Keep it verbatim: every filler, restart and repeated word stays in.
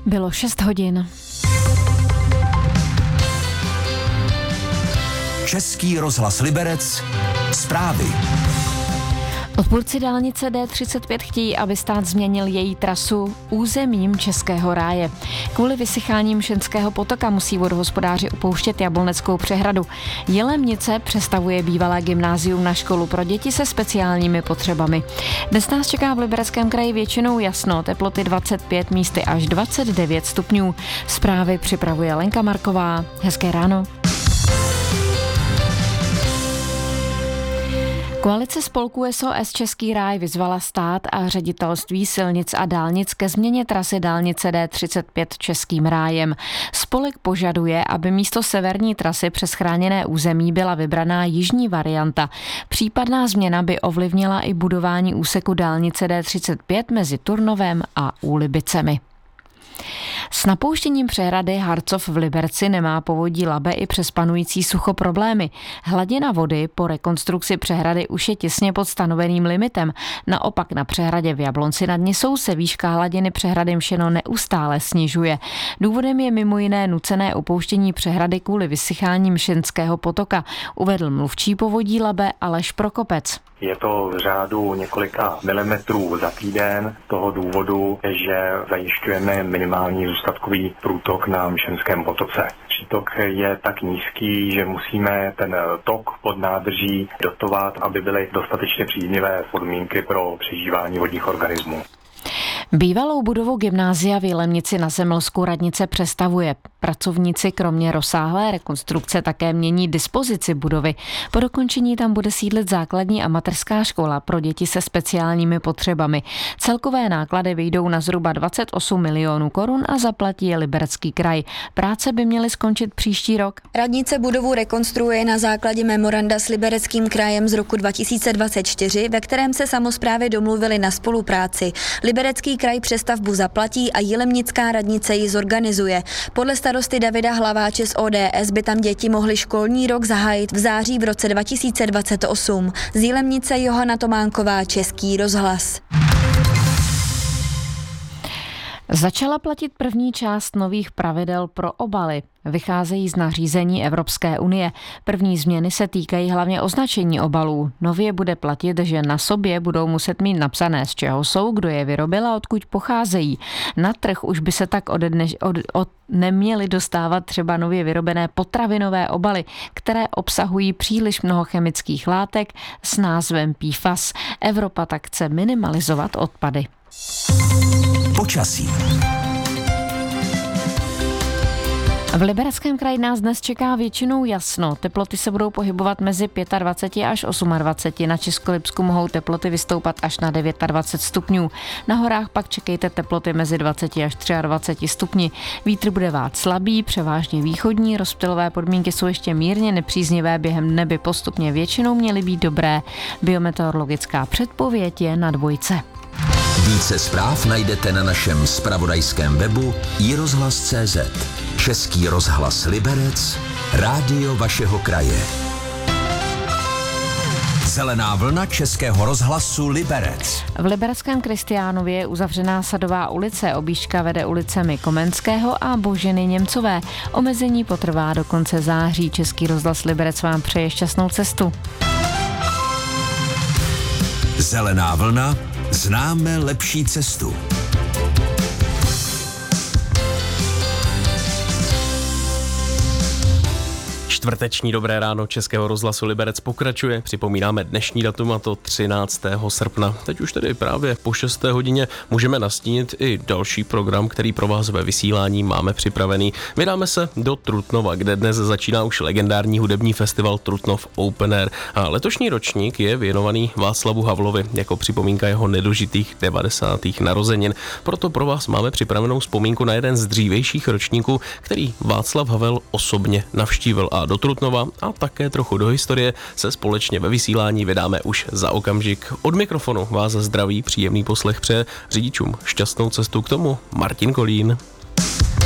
Bylo šest hodin. Český rozhlas Liberec. Zprávy. Odpůrci dálnice D třicet pět chtějí, aby stát změnil její trasu územím Českého ráje. Kvůli vysychání Mšenského potoka musí vodohospodáři opouštět Jabloneckou přehradu. Jilemnice přestavuje bývalé gymnázium na školu pro děti se speciálními potřebami. Dnes nás čeká v Libereckém kraji většinou jasno, teploty dvacet pět, místy až dvacet devět stupňů. Zprávy připravuje Lenka Marková. Hezké ráno. Koalice spolků S O S Český ráj vyzvala stát a ředitelství silnic a dálnic ke změně trasy dálnice D třicet pět Českým rájem. Spolek požaduje, aby místo severní trasy přes chráněné území byla vybraná jižní varianta. Případná změna by ovlivnila i budování úseku dálnice D třicet pět mezi Turnovem a Úlibicemi. S napouštěním přehrady Harcov v Liberci nemá povodí Labe i přes panující sucho problémy. Hladina vody po rekonstrukci přehrady už je těsně pod stanoveným limitem. Naopak na přehradě v Jablonci nad Nisou se výška hladiny přehrady Mšeno neustále snižuje. Důvodem je mimo jiné nucené opouštění přehrady kvůli vysychání Mšenského potoka, uvedl mluvčí povodí Labe Aleš Prokopec. Je to v řádu několika milimetrů za týden, z toho důvodu, že zajišťujeme minimální zůstatkový průtok na Mšenském potoce. Přítok je tak nízký, že musíme ten tok pod nádrží dotovat, aby byly dostatečně příznivé podmínky pro přežívání vodních organismů. Bývalou budovu gymnázia v Jilemnici na Semilsku radnice přestavuje. Pracovníci kromě rozsáhlé rekonstrukce také mění dispozici budovy. Po dokončení tam bude sídlit základní a mateřská škola pro děti se speciálními potřebami. Celkové náklady vyjdou na zhruba dvacet osm milionů korun a zaplatí je Liberecký kraj. Práce by měly skončit příští rok. Radnice budovu rekonstruuje na základě memoranda s Libereckým krajem z roku dva tisíce dvacet čtyři, ve kterém se samosprávy domluvily na spolupráci. Liberecký kraj přestavbu zaplatí a Jilemnická radnice ji zorganizuje. Podle starosty Davida Hlaváče z O D S by tam děti mohly školní rok zahájit v září v roce dva tisíce dvacet osm. Z Jilemnice Johana Tománková, Český rozhlas. Začala platit první část nových pravidel pro obaly. Vycházejí z nařízení Evropské unie. První změny se týkají hlavně označení obalů. Nově bude platit, že na sobě budou muset mít napsané, z čeho jsou, kdo je vyrobil a odkud pocházejí. Na trh už by se tak ode dne, od, od, neměly dostávat třeba nově vyrobené potravinové obaly, které obsahují příliš mnoho chemických látek s názvem P F A S. Evropa tak chce minimalizovat odpady. Počasí. V Libereckém kraji nás dnes čeká většinou jasno. Teploty se budou pohybovat mezi dvacet pět až dvacet osm. Na Českolipsku mohou teploty vystoupat až na dvacet devět stupňů. Na horách pak čekejte teploty mezi dvacet až dvacet tři stupni. Vítr bude vát slabý, převážně východní. Rozptylové podmínky jsou ještě mírně nepříznivé, během dne by postupně většinou měly být dobré. Biometeorologická předpověď je na dvojce. Více zpráv najdete na našem zpravodajském webu i rozhlas tečka cé zet. Český rozhlas Liberec, rádio vašeho kraje. Zelená vlna Českého rozhlasu Liberec. V libereckém Kristiánově je uzavřená Sadová ulice. Objížďka vede ulicemi Komenského a Boženy Němcové. Omezení potrvá do konce září. Český rozhlas Liberec vám přeje šťastnou cestu. Zelená vlna. Známe lepší cestu. Čtvrteční dobré ráno Českého rozhlasu Liberec pokračuje. Připomínáme dnešní datum, a to třináctého srpna. Teď už tedy právě po šesté hodině můžeme nastínit i další program, který pro vás ve vysílání máme připravený. Vydáme se do Trutnova, kde dnes začíná už legendární hudební festival Trutnov Open Air. A letošní ročník je věnovaný Václavu Havlovi jako připomínka jeho nedožitých devadesátých narozenin. Proto pro vás máme připravenou vzpomínku na jeden z dřívějších ročníků, který Václav Havel osobně navštívil. A do Trutnova a také trochu do historie se společně ve vysílání vydáme už za okamžik. Od mikrofonu vás zdraví, příjemný poslech přeje řidičům šťastnou cestu k tomu Martin Kolín.